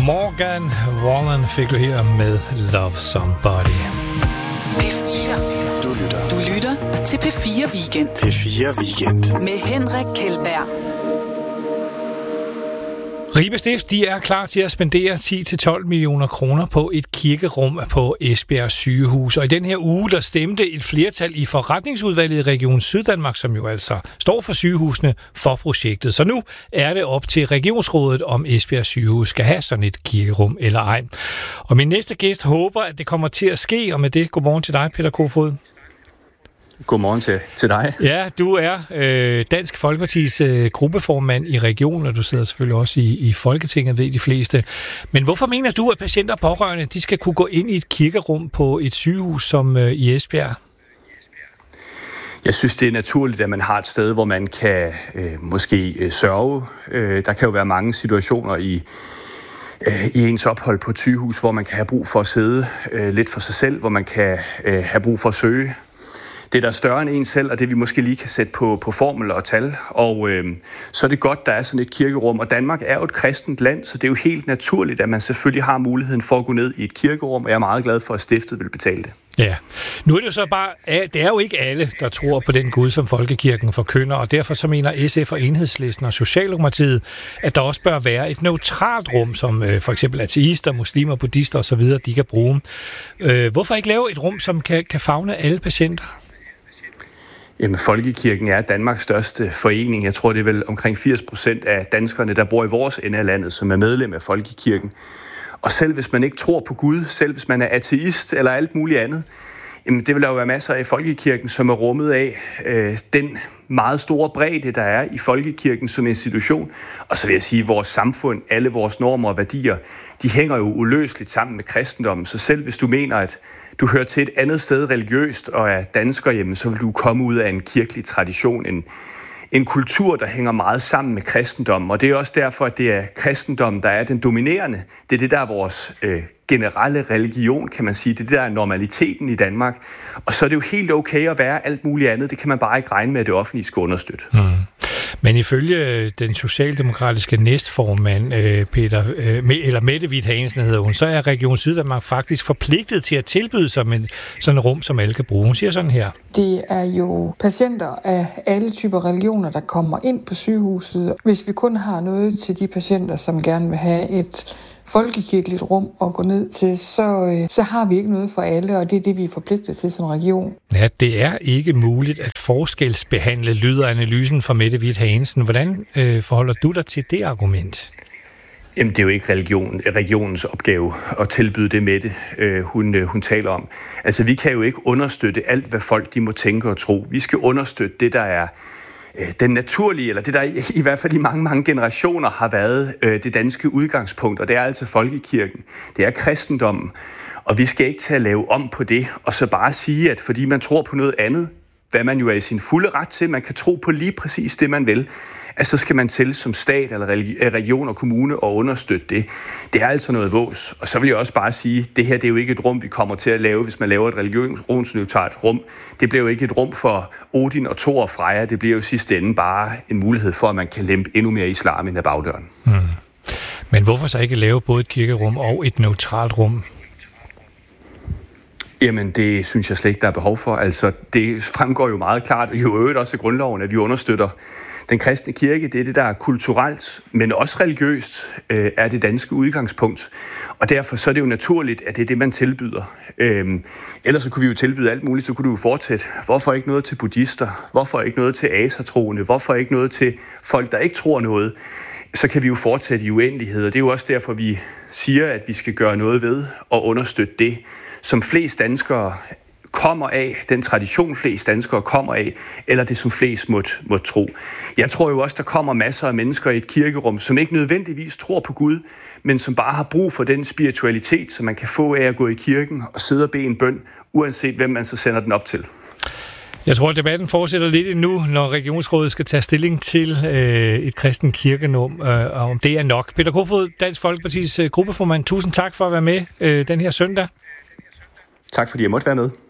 Morgan Wallen fik du her med Love Somebody. P4. Du lytter til P4 Weekend. P4 Weekend. Med Henrik Kjeldberg. Ribe Stift, de er klar til at spendere 10-12 millioner kroner på et kirkerum på Esbjerg sygehus. Og i den her uge, der stemte et flertal i forretningsudvalget i Region Syddanmark, som jo altså står for sygehusene, for projektet. Så nu er det op til regionsrådet, om Esbjerg sygehus skal have sådan et kirkerum eller ej. Og min næste gæst håber, at det kommer til at ske, og med det, godmorgen til dig, Peter Kofod. Godmorgen til dig. Ja, du er Dansk Folkepartis gruppeformand i regionen, og du sidder selvfølgelig også i Folketinget, ved de fleste. Men hvorfor mener du, at patienter og pårørende de skal kunne gå ind i et kirkerum på et sygehus som i Esbjerg? Jeg synes, det er naturligt, at man har et sted, hvor man kan måske sørge. Der kan jo være mange situationer i ens ophold på et sygehus, hvor man kan have brug for at sidde lidt for sig selv, hvor man kan have brug for at søge. Det, der er større end en selv, og det vi måske lige kan sætte på formel og tal. Og så er det godt, der er sådan et kirkerum. Og Danmark er jo et kristent land, så det er jo helt naturligt, at man selvfølgelig har muligheden for at gå ned i et kirkerum. Og jeg er meget glad for, at stiftet vil betale det. Ja, nu er det jo så bare, det er jo ikke alle, der tror på den Gud, som Folkekirken forkynder, og derfor så mener SF og Enhedslisten og Socialdemokratiet, at der også bør være et neutralt rum, som for eksempel ateister, muslimer, buddhister osv., de kan bruge. Hvorfor ikke lave et rum, som kan favne alle patienter? Jamen, Folkekirken er Danmarks største forening. Jeg tror, det er vel omkring 80% af danskerne, der bor i vores ende af landet, som er medlem af Folkekirken. Og selv hvis man ikke tror på Gud, selv hvis man er ateist eller alt muligt andet, jamen det vil der jo være masser af Folkekirken, som er rummet af den meget store bredde, der er i Folkekirken som institution. Og så vil jeg sige, at vores samfund, alle vores normer og værdier, de hænger jo uløseligt sammen med kristendommen. Så selv hvis du mener, at du hører til et andet sted religiøst og er dansker hjemme, så vil du komme ud af en kirkelig tradition, en kultur, der hænger meget sammen med kristendommen. Og det er også derfor, at det er kristendommen, der er den dominerende. Det er det, der er vores generelle religion, kan man sige. Det er det, der er normaliteten i Danmark. Og så er det jo helt okay at være alt muligt andet. Det kan man bare ikke regne med, at det offentlige skal understøtte. Men ifølge den socialdemokratiske næstformand, eller Mette Hvidt Hansen hedder hun, så er Region Syddanmark faktisk forpligtet til at tilbyde sådan et rum, som alle kan bruge. Hun siger sådan her. Det er jo patienter af alle typer religioner, der kommer ind på sygehuset. Hvis vi kun har noget til de patienter, som gerne vil have et folkekirkeligt rum at gå ned til, så har vi ikke noget for alle, og det er det, vi er forpligtet til som region. Ja, det er ikke muligt at forskelsbehandle, lyder analysen fra Mette Hvidt Hansen. Hvordan forholder du dig til det argument? Jamen, det er jo ikke regionens opgave at tilbyde det Mette, hun taler om. Altså, vi kan jo ikke understøtte alt, hvad folk de må tænke og tro. Vi skal understøtte det, der er den naturlige, eller det der i hvert fald i mange, mange generationer har været det danske udgangspunkt, og det er altså folkekirken. Det er kristendommen, og vi skal ikke til at lave om på det, og så bare sige, at fordi man tror på noget andet, hvad man jo er i sin fulde ret til, man kan tro på lige præcis det, man vil, at så skal man til som stat eller region og kommune og understøtte det. Det er altså noget vås. Og så vil jeg også bare sige, det her det er jo ikke et rum, vi kommer til at lave, hvis man laver et religionsneutralt rum. Det bliver jo ikke et rum for Odin og Thor og Freja. Det bliver jo sidste ende bare en mulighed for, at man kan lempe endnu mere islam ind ad bagdøren. Men hvorfor så ikke lave både et kirkerum og et neutralt rum? Jamen, det synes jeg slet ikke, der er behov for. Altså, det fremgår jo meget klart, og jo øvrigt også i grundloven, at vi understøtter den kristne kirke. Det er det, der er kulturelt, men også religiøst, er det danske udgangspunkt. Og derfor så er det jo naturligt, at det er det, man tilbyder. Ellers så kunne vi jo tilbyde alt muligt, så kunne du jo fortsætte. Hvorfor ikke noget til buddhister? Hvorfor ikke noget til asatroende? Hvorfor ikke noget til folk, der ikke tror noget? Så kan vi jo fortsætte i uendelighed, og det er jo også derfor, vi siger, at vi skal gøre noget ved og understøtte det, som flest danskere kommer af, den tradition flest danskere kommer af, eller det som flest måtte tro. Jeg tror jo også, der kommer masser af mennesker i et kirkerum, som ikke nødvendigvis tror på Gud, men som bare har brug for den spiritualitet, som man kan få af at gå i kirken og sidde og bede en bøn, uanset hvem man så sender den op til. Jeg tror, at debatten fortsætter lidt endnu, når Regionsrådet skal tage stilling til et kristen kirkenum, og om det er nok. Peter Kofod, Dansk Folkepartis gruppeformand, tusind tak for at være med den her søndag. Tak fordi jeg måtte være med.